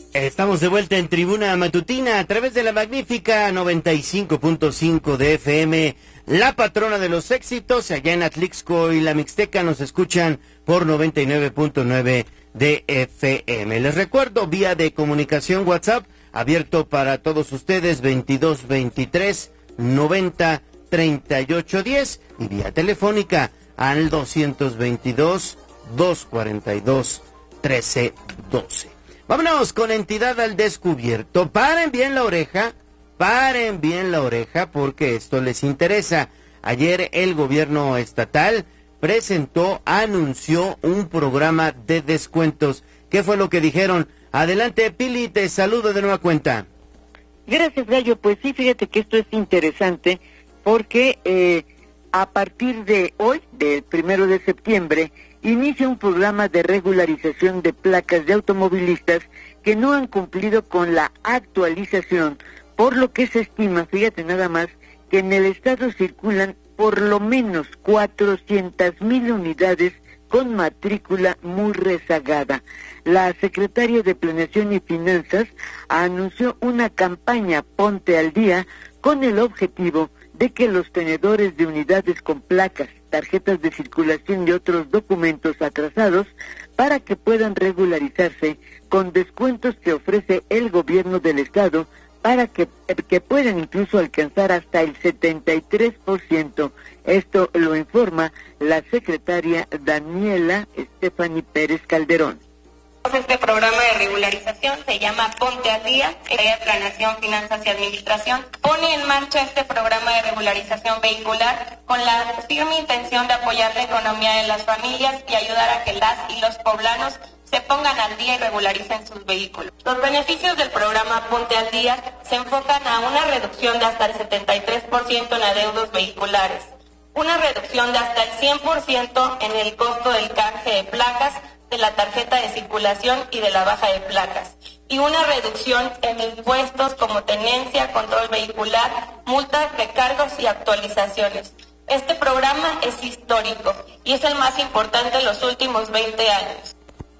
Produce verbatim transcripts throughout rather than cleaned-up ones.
Estamos de vuelta en Tribuna Matutina a través de la magnífica noventa y cinco punto cinco de F M, la patrona de los éxitos. Allá en Atlixco y la Mixteca nos escuchan por noventa y nueve punto nueve de F M. Les recuerdo, vía de comunicación WhatsApp, abierto para todos ustedes, veintidós veintitrés noventa treinta y ocho diez, y vía telefónica al doscientos veintidós doscientos cuarenta y dos trece doce. Vámonos con Entidad al Descubierto. Paren bien la oreja, paren bien la oreja porque esto les interesa. Ayer el gobierno estatal presentó, anunció un programa de descuentos. ¿Qué fue lo que dijeron? Adelante, Pili, te saludo de nueva cuenta. Gracias, Gallo. Pues sí, fíjate que esto es interesante porque eh, a partir de hoy, del primero de septiembre, inicia un programa de regularización de placas de automovilistas que no han cumplido con la actualización, por lo que se estima, fíjate nada más, que en el estado circulan por lo menos cuatrocientas mil unidades con matrícula muy rezagada. La secretaria de Planeación y Finanzas anunció una campaña Ponte al Día con el objetivo de que los tenedores de unidades con placas, tarjetas de circulación y otros documentos atrasados, para que puedan regularizarse con descuentos que ofrece el gobierno del estado, para que, que puedan incluso alcanzar hasta el setenta y tres por ciento. Esto lo informa la secretaria Daniela Estefany Pérez Calderón. Este programa de regularización se llama Ponte al Día, de Planeación, Finanzas y Administración. Pone en marcha este programa de regularización vehicular con la firme intención de apoyar la economía de las familias y ayudar a que las y los poblanos se pongan al día y regularicen sus vehículos. Los beneficios del programa Ponte al Día se enfocan a una reducción de hasta el setenta y tres por ciento en adeudos vehiculares, una reducción de hasta el cien por ciento en el costo del canje de placas, de la tarjeta de circulación y de la baja de placas, y una reducción en impuestos como tenencia, control vehicular, multas, recargos y actualizaciones. Este programa es histórico y es el más importante en los últimos veinte años.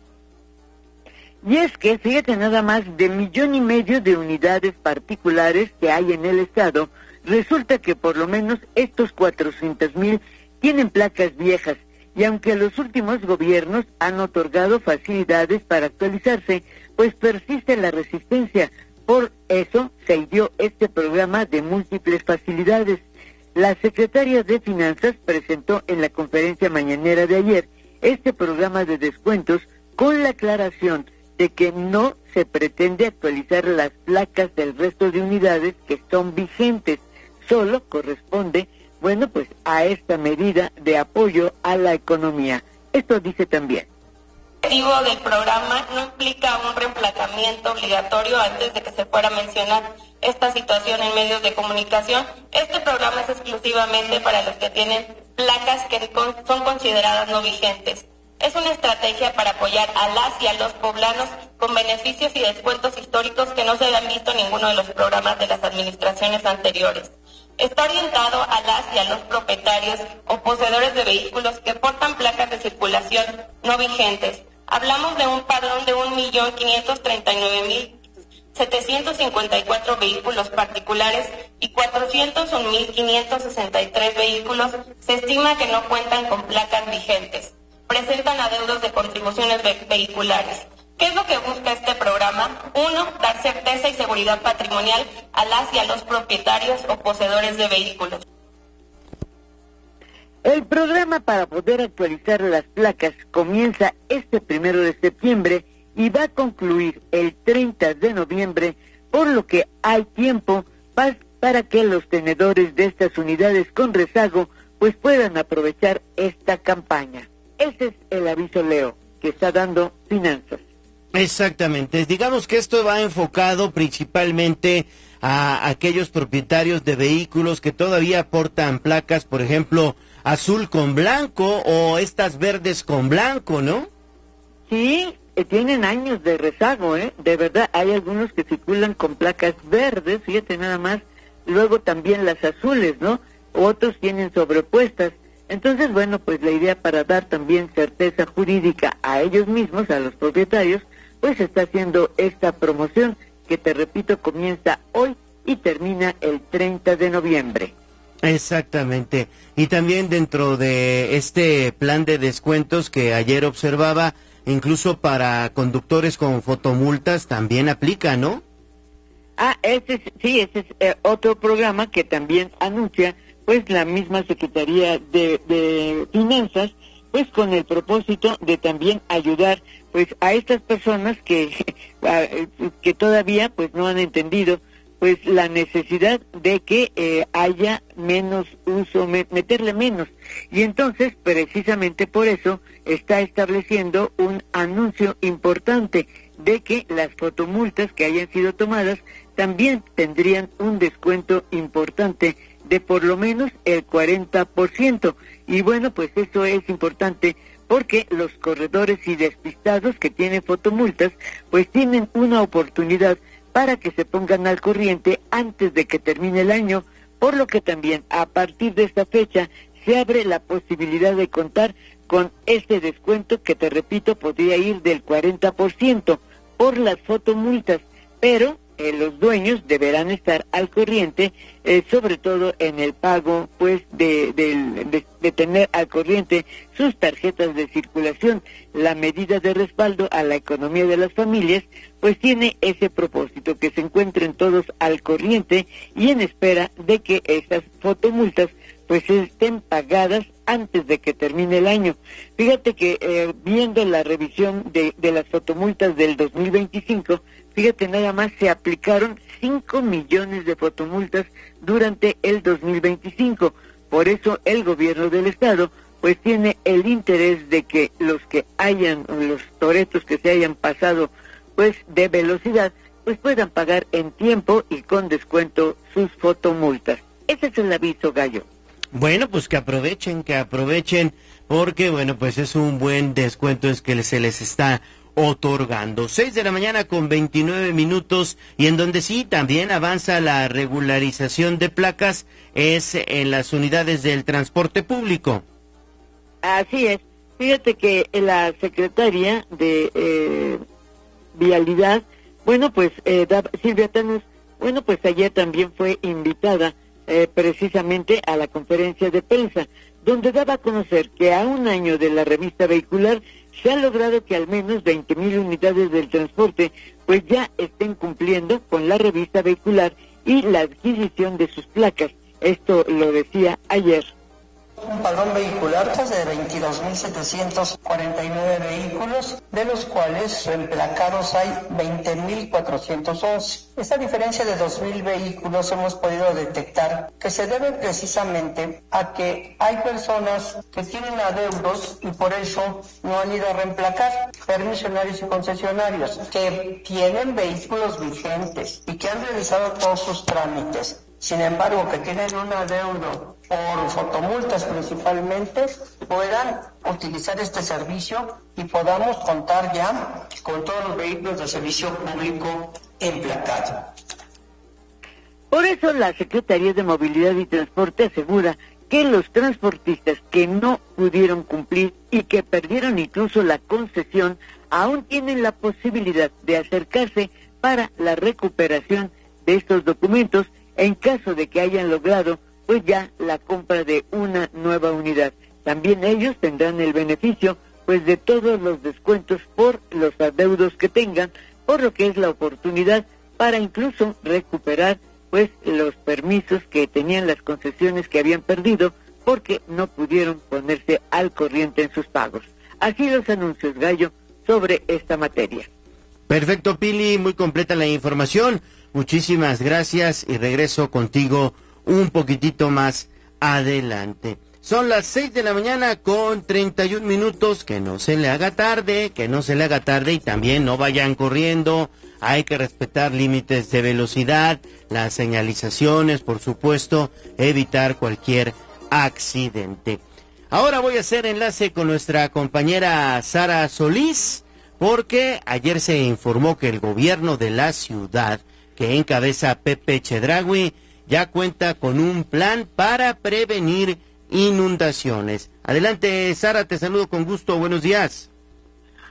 Y es que, fíjate nada más, de millón y medio de unidades particulares que hay en el estado, resulta que por lo menos estos cuatrocientos mil tienen placas viejas. Y aunque los últimos gobiernos han otorgado facilidades para actualizarse, pues persiste la resistencia. Por eso se ideó este programa de múltiples facilidades. La secretaria de Finanzas presentó en la conferencia mañanera de ayer este programa de descuentos con la aclaración de que no se pretende actualizar las placas del resto de unidades que son vigentes. Solo corresponde, bueno, pues a esta medida de apoyo a la economía. Esto dice también. El objetivo del programa no implica un reemplazamiento obligatorio antes de que se fuera a mencionar esta situación en medios de comunicación. Este programa es exclusivamente para los que tienen placas que son consideradas no vigentes. Es una estrategia para apoyar a las y a los poblanos con beneficios y descuentos históricos que no se habían visto en ninguno de los programas de las administraciones anteriores. Está orientado a las y a los propietarios o poseedores de vehículos que portan placas de circulación no vigentes. Hablamos de un padrón de un millón quinientos treinta y nueve mil setecientos cincuenta y cuatro vehículos particulares y cuatrocientos un mil quinientos sesenta y tres vehículos se estima que no cuentan con placas vigentes. Presentan adeudos de contribuciones ve- vehiculares. ¿Qué es lo que busca este programa? Uno, dar certeza y seguridad patrimonial a las y a los propietarios o poseedores de vehículos. El programa para poder actualizar las placas comienza este primero de septiembre y va a concluir el treinta de noviembre, por lo que hay tiempo pa- para que los tenedores de estas unidades con rezago pues puedan aprovechar esta campaña. Ese es el aviso, Leo, que está dando Finanzas. Exactamente, digamos que esto va enfocado principalmente a aquellos propietarios de vehículos que todavía portan placas, por ejemplo, azul con blanco o estas verdes con blanco, ¿no? Sí, eh, tienen años de rezago, ¿eh? De verdad, hay algunos que circulan con placas verdes, fíjate nada más, luego también las azules, ¿no? Otros tienen sobrepuestas. Entonces, bueno, pues la idea para dar también certeza jurídica a ellos mismos, a los propietarios, pues está haciendo esta promoción que, te repito, comienza hoy y termina el treinta de noviembre. Exactamente. Y también dentro de este plan de descuentos que ayer observaba, incluso para conductores con fotomultas también aplica, ¿no? Ah, ese es, sí, ese es eh, otro programa que también anuncia, pues, la misma Secretaría de, de Finanzas, pues, con el propósito de también ayudar, pues, a estas personas que, que todavía, pues, no han entendido, pues, la necesidad de que eh, haya menos uso, me, meterle menos. Y entonces, precisamente por eso, está estableciendo un anuncio importante de que las fotomultas que hayan sido tomadas también tendrían un descuento importante de por lo menos el cuarenta por ciento. Y bueno, pues eso es importante porque los corredores y despistados que tienen fotomultas, pues tienen una oportunidad para que se pongan al corriente antes de que termine el año, por lo que también a partir de esta fecha se abre la posibilidad de contar con este descuento que, te repito, podría ir del cuarenta por ciento por las fotomultas, pero eh, los dueños deberán estar al corriente, eh, sobre todo en el pago, pues, de, de, de, de tener al corriente sus tarjetas de circulación. La medida de respaldo a la economía de las familias, pues, tiene ese propósito, que se encuentren todos al corriente y en espera de que esas fotomultas, pues, estén pagadas antes de que termine el año. Fíjate que eh, viendo la revisión de, de las fotomultas del dos mil veinticinco, fíjate, nada más se aplicaron cinco millones de fotomultas durante el dos mil veinticinco. Por eso el gobierno del estado, pues, tiene el interés de que los que hayan, los toretos que se hayan pasado, pues, de velocidad, pues puedan pagar en tiempo y con descuento sus fotomultas. Ese es el aviso, Gallo. Bueno, pues que aprovechen, que aprovechen, porque bueno, pues es un buen descuento es que se les está otorgando. Seis de la mañana con veintinueve minutos, y en donde sí también avanza la regularización de placas es en las unidades del transporte público. Así es. Fíjate que la secretaria de eh, Vialidad, bueno, pues eh, Silvia Thanos, bueno, pues ayer también fue invitada Eh, precisamente a la conferencia de prensa, donde daba a conocer que a un año de la revista vehicular se ha logrado que al menos veinte mil unidades del transporte pues ya estén cumpliendo con la revista vehicular y la adquisición de sus placas. Esto lo decía ayer. Un padrón vehicular pues, de veintidós mil setecientos cuarenta y nueve vehículos, de los cuales reemplacados hay veinte mil cuatrocientos once. Esta diferencia de dos mil vehículos hemos podido detectar que se debe precisamente a que hay personas que tienen adeudos y por eso no han ido a reemplacar, permisionarios y concesionarios, que tienen vehículos vigentes y que han realizado todos sus trámites. Sin embargo, que tienen un adeudo por fotomultas principalmente, puedan utilizar este servicio y podamos contar ya con todos los vehículos de servicio público emplacados. Por eso la Secretaría de Movilidad y Transporte asegura que los transportistas que no pudieron cumplir y que perdieron incluso la concesión, aún tienen la posibilidad de acercarse para la recuperación de estos documentos en caso de que hayan logrado pues ya la compra de una nueva unidad. También ellos tendrán el beneficio pues de todos los descuentos por los adeudos que tengan, por lo que es la oportunidad para incluso recuperar pues los permisos que tenían las concesiones que habían perdido porque no pudieron ponerse al corriente en sus pagos. Así los anuncios, Gallo, sobre esta materia. Perfecto, Pili, muy completa la información. Muchísimas gracias y regreso contigo un poquitito más adelante. Son las seis de la mañana con treinta y un minutos, que no se le haga tarde, que no se le haga tarde y también no vayan corriendo. Hay que respetar límites de velocidad, las señalizaciones, por supuesto, evitar cualquier accidente. Ahora voy a hacer enlace con nuestra compañera Sara Solís, porque ayer se informó que el gobierno de la ciudad, que encabeza Pepe Chedraui, ya cuenta con un plan para prevenir inundaciones. Adelante, Sara, te saludo con gusto, buenos días.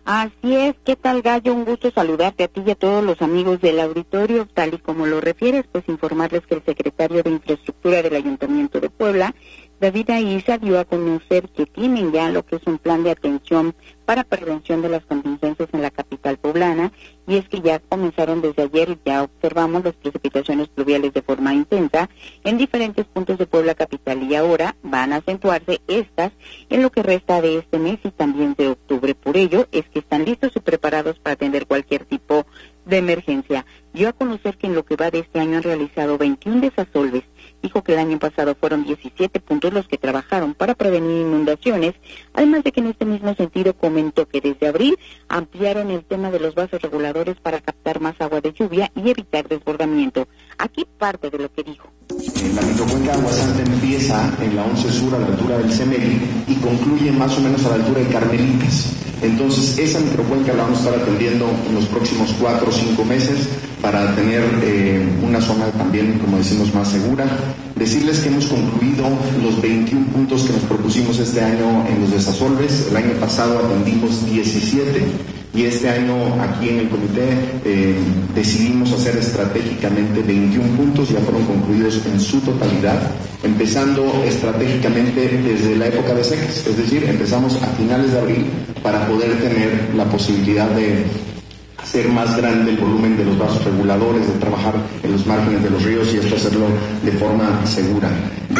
Así es, ¿qué tal, Gallo? Un gusto saludarte a ti y a todos los amigos del auditorio. Tal y como lo refieres, pues informarles que el secretario de Infraestructura del Ayuntamiento de Puebla, David Aiza, dio a conocer que tienen ya lo que es un plan de atención para prevención de las contingencias en la capital poblana, y es que ya comenzaron desde ayer y ya observamos las precipitaciones pluviales de forma intensa en diferentes puntos de Puebla capital, y ahora van a acentuarse estas en lo que resta de este mes y también de octubre. Por ello es que están listos y preparados para atender cualquier tipo de emergencia. Dio a conocer que en lo que va de este año han realizado veintiún desasolves. Dijo que el año pasado fueron diecisiete puntos los que trabajaron para prevenir inundaciones, además de que en este mismo sentido comentó que desde abril ampliaron el tema de los vasos reguladores para captar más agua de lluvia y evitar desbordamiento. Aquí parte de lo que dijo. La microcuenca de Aguasanta empieza en la once Sur a la altura del Cemeli y concluye más o menos a la altura de Carmelitas. Entonces, esa microcuenca la vamos a estar atendiendo en los próximos cuatro o cinco meses para tener eh, una zona también, como decimos, más segura. Decirles que hemos concluido los veintiún puntos que nos propusimos este año en los desasolves. El año pasado atendimos diecisiete y este año aquí en el comité eh, decidimos hacer estratégicamente veintiún puntos, ya fueron concluidos en su totalidad, empezando estratégicamente desde la época de secas, es decir, empezamos a finales de abril para poder tener la posibilidad de hacer más grande el volumen de los vasos reguladores, de trabajar en los márgenes de los ríos y esto hacerlo de forma segura.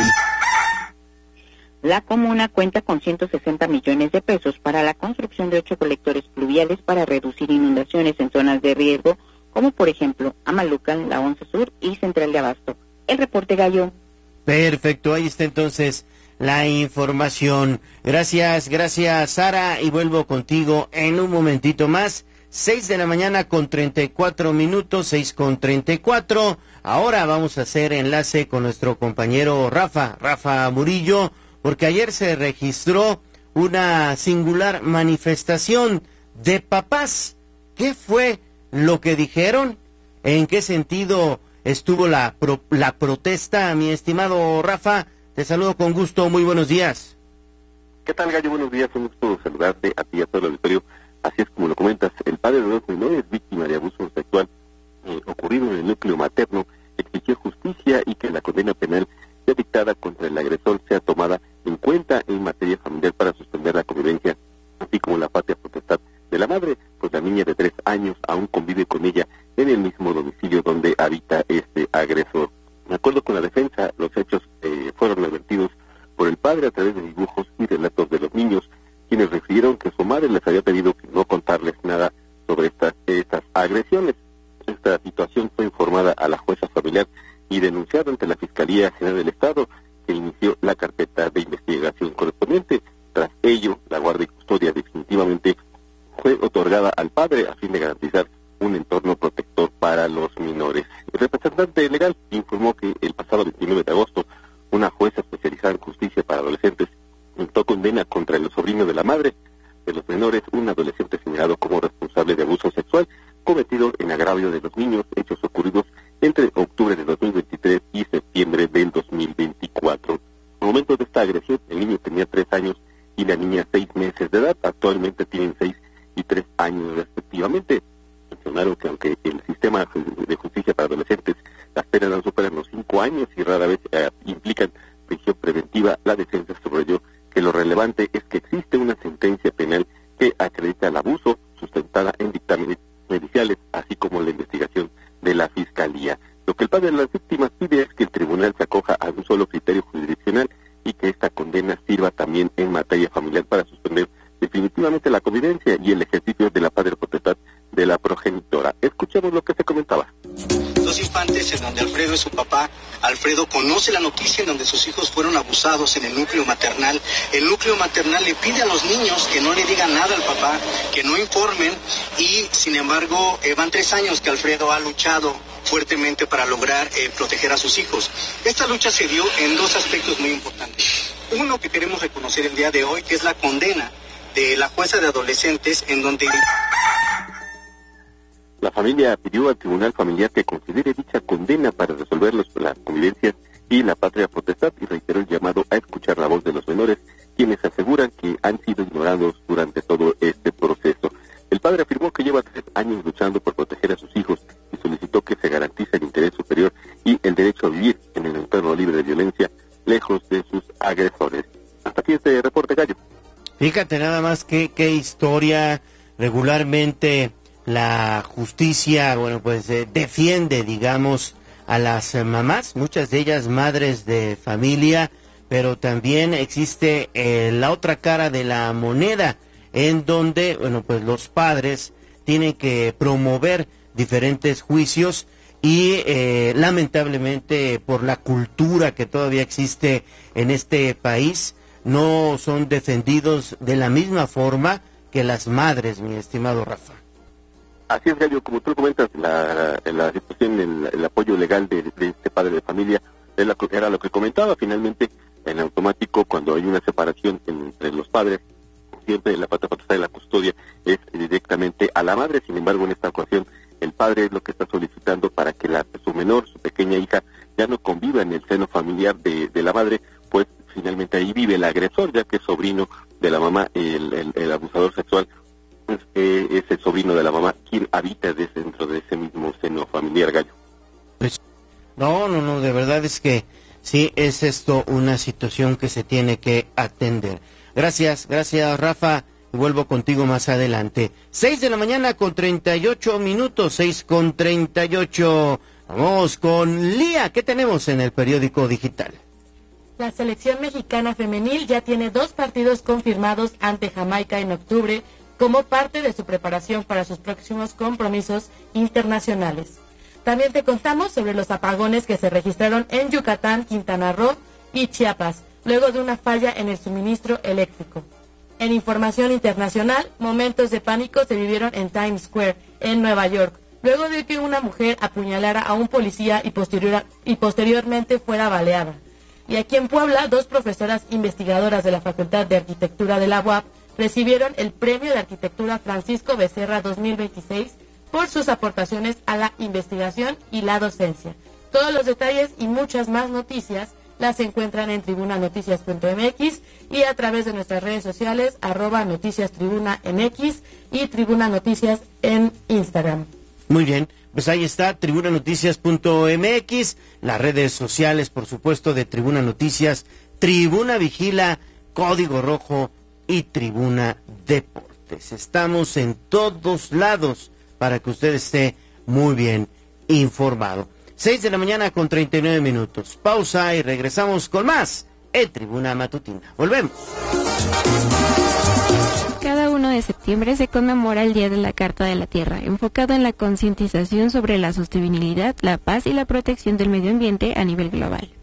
La comuna cuenta con ciento sesenta millones de pesos para la construcción de ocho colectores pluviales para reducir inundaciones en zonas de riesgo, como por ejemplo Amalucan, la once Sur y Central de Abasto. El reporte, Gallo. Perfecto, ahí está entonces la información. Gracias, gracias, Sara, y vuelvo contigo en un momentito más. Seis de la mañana con treinta y cuatro minutos, seis con treinta y cuatro. Ahora vamos a hacer enlace con nuestro compañero Rafa, Rafa Murillo, porque ayer se registró una singular manifestación de papás. ¿Qué fue lo que dijeron? ¿En qué sentido estuvo la, pro, la protesta, mi estimado Rafa? Te saludo con gusto, muy buenos días. ¿Qué tal, Gallo? Buenos días, un gusto saludarte a ti y a todo el auditorio. Así es como lo comentas, el padre de dos menores víctima de abuso sexual eh, ocurrido en el núcleo materno exigió justicia y que la condena penal sea dictada contra el agresor sea tomada en cuenta en materia familiar para suspender la convivencia, así como la patria potestad de la madre, pues la niña de tres años aún convive con ella en el mismo domicilio donde habita este agresor. De acuerdo con la defensa, los hechos eh, fueron advertidos por el padre a través de dibujos y relatos de los niños, quienes refirieron que su madre les había pedido que no contarles nada sobre estas, estas agresiones. Esta situación fue informada a la jueza familiar y denunciada ante la Fiscalía General del Estado, que inició la carpeta de investigación correspondiente. Tras ello, la guardia y custodia definitivamente fue otorgada al padre a fin de garantizar un entorno protector para los menores. El representante legal informó que el pasado veintinueve de agosto, una jueza especializada en justicia para adolescentes dictó condena contra el sobrino de la madre de los menores, un adolescente señalado como responsable de abuso sexual cometido en agravio de los niños, hechos ocurridos entre octubre de dos mil veintitrés y septiembre del dos mil veinticuatro. Al momento de esta agresión, el niño tenía tres años y la niña seis meses de edad. Actualmente tienen seis y tres años respectivamente. Mencionaron que aunque el sistema de justicia para adolescentes, las penas no superan los cinco años y rara vez eh, implican prisión preventiva, la defensa subrayó que lo relevante es que existe una sentencia penal que acredita el abuso, sustentada en dictámenes judiciales, así como la investigación de la Fiscalía. Lo que el padre de las víctimas pide es que el tribunal se acoja a un solo criterio jurisdiccional y que esta condena sirva también en materia familiar para suspender definitivamente la convivencia y el ejercicio de la padre potestad de la progenitora. Escuchemos lo que se comentaba. Dos infantes en donde Alfredo es su papá. Alfredo conoce la noticia en donde sus hijos fueron abusados en el núcleo maternal. El núcleo maternal le pide a los niños que no le digan nada al papá, que no informen, y sin embargo eh, van tres años que Alfredo ha luchado fuertemente para lograr eh, proteger a sus hijos. Esta lucha se dio en dos aspectos muy importantes. Uno que queremos reconocer el día de hoy, que es la condena de la jueza de adolescentes, en donde... La familia pidió al Tribunal Familiar que considere dicha condena para resolver los, las convivencias y la patria potestad y reiteró el llamado a escuchar la voz de los menores, quienes aseguran que han sido ignorados durante todo este proceso. El padre afirmó que lleva tres años luchando por proteger a sus hijos y solicitó que se garantice el interés superior y el derecho a vivir en el entorno libre de violencia, lejos de sus agresores. Hasta aquí este reporte, Gallo. Fíjate nada más que qué historia. Regularmente la justicia, bueno, pues eh, defiende, digamos, a las eh, mamás, muchas de ellas madres de familia, pero también existe eh, la otra cara de la moneda, en donde, bueno, pues los padres tienen que promover diferentes juicios y eh, lamentablemente por la cultura que todavía existe en este país, no son defendidos de la misma forma que las madres, mi estimado Rafa. Así es, Gallo, como tú comentas, la, la situación, el, el apoyo legal de, de este padre de familia era, era lo que comentaba. Finalmente, en automático, cuando hay una separación entre los padres, siempre la pata potestad de la custodia es directamente a la madre. Sin embargo, en esta ocasión, el padre es lo que está solicitando para que la, su menor, su pequeña hija, ya no conviva en el seno familiar de, de la madre, pues finalmente ahí vive el agresor, ya que es sobrino de la mamá, el, el, el abusador sexual, pues, eh, es el sobrino de la mamá quien habita dentro de ese mismo seno familiar, Gallo. Pues, no, no, no, de verdad es que sí, es esto una situación que se tiene que atender. Gracias, gracias Rafa, y vuelvo contigo más adelante. Seis de la mañana con treinta y ocho minutos, seis con treinta y ocho. Vamos con Lía, ¿qué tenemos en el periódico digital? La selección mexicana femenil ya tiene dos partidos confirmados ante Jamaica en octubre como parte de su preparación para sus próximos compromisos internacionales. También te contamos sobre los apagones que se registraron en Yucatán, Quintana Roo y Chiapas, luego de una falla en el suministro eléctrico. En información internacional, momentos de pánico se vivieron en Times Square, en Nueva York, luego de que una mujer apuñalara a un policía y, posterior, y posteriormente fuera baleada. Y aquí en Puebla, dos profesoras investigadoras de la Facultad de Arquitectura de la U A P recibieron el Premio de Arquitectura Francisco Becerra dos mil veintiséis por sus aportaciones a la investigación y la docencia. Todos los detalles y muchas más noticias las encuentran en tribuna noticias punto m x y a través de nuestras redes sociales, arroba noticias tribuna mx y tribuna noticias en Instagram. Muy bien, pues ahí está, tribuna noticias punto m x, las redes sociales, por supuesto, de Tribuna Noticias, Tribuna Vigila, Código Rojo y Tribuna Deportes. Estamos en todos lados para que usted esté muy bien informado. Seis de la mañana con treinta y nueve minutos. Pausa y regresamos con más en Tribuna Matutina. Volvemos. Cada uno de septiembre se conmemora el Día de la Carta de la Tierra, enfocado en la concientización sobre la sostenibilidad, la paz y la protección del medio ambiente a nivel global.